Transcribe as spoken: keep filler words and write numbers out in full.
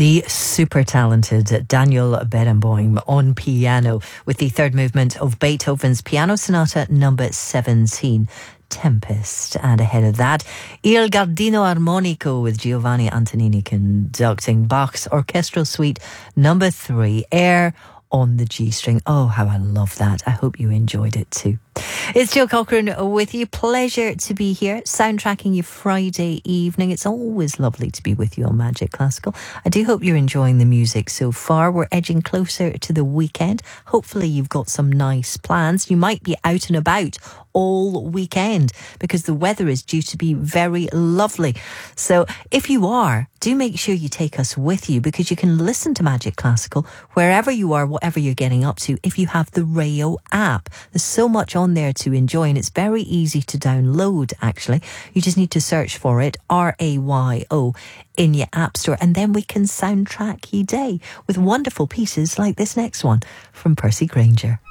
The super talented Daniel Barenboim on piano with the third movement of Beethoven's Piano Sonata number seventeen, Tempest. And ahead of that, Il Gardino Armonico with Giovanni Antonini conducting Bach's Orchestral Suite number three, Air on the G string. Oh, how I love that. I hope you enjoyed it too. It's Jill Cochrane with you. Pleasure to be here, soundtracking you Friday evening. It's always lovely to be with you on Magic Classical. I do hope you're enjoying the music so far. We're edging closer to the weekend. Hopefully you've got some nice plans. You might be out and about all weekend because the weather is due to be very lovely. So if you are, do make sure you take us with you, because you can listen to Magic Classical wherever you are, whatever you're getting up to, if you have the Rayo app. There's so much on there to enjoy, and it's very easy to download actually. You just need to search for it, R A Y O, in your app store, and then we can soundtrack your day with wonderful pieces like this next one from Percy Grainger.